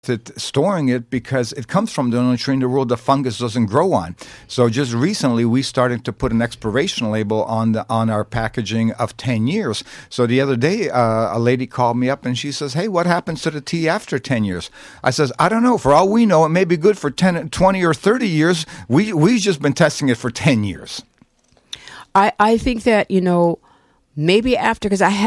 storing it because it comes from the tree in the world the fungus doesn't grow on. So just recently we started to put an expiration label on our packaging of 10 years. So the other day a lady called me up and she says, "Hey, what happens to the tea after 10 years?" I says, "I don't know. For all we know, it may be good for 10, 20 or 30 years. We've just been testing it for 10 years. I think that, maybe after, because I